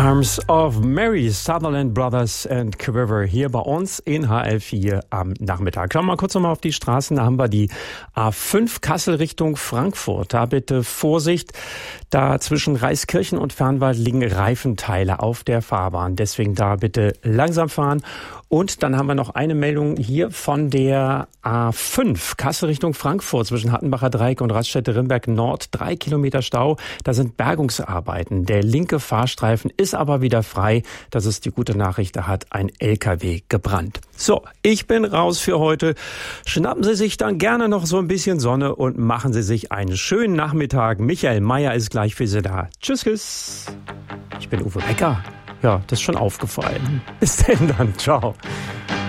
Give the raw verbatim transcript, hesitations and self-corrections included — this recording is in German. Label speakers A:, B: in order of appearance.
A: Arms of Mary, Sutherland Brothers and Quiver hier bei uns in H L vier am Nachmittag. Schauen wir mal kurz nochmal auf die Straßen. Da haben wir die A fünf Kassel Richtung Frankfurt. Da bitte Vorsicht. Da zwischen Reiskirchen und Fernwald liegen Reifenteile auf der Fahrbahn. Deswegen da bitte langsam fahren. Und dann haben wir noch eine Meldung hier von der A fünf Kassel Richtung Frankfurt zwischen Hattenbacher Dreieck und Raststätte-Rimberg Nord. Drei Kilometer Stau. Da sind Bergungsarbeiten. Der linke Fahrstreifen ist aber wieder frei. Das ist die gute Nachricht. Da hat ein L K W gebrannt. So, ich bin raus für heute. Schnappen Sie sich dann gerne noch so ein bisschen Sonne und machen Sie sich einen schönen Nachmittag. Michael Mayer ist gleich für Sie da. Tschüss, tschüss. Ich bin Uwe Becker. Ja, das ist schon aufgefallen. Bis denn dann. Ciao.